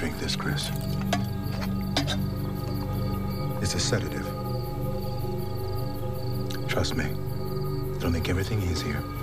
drink this, Chris. It's a sedative. Trust me, it'll make everything easier.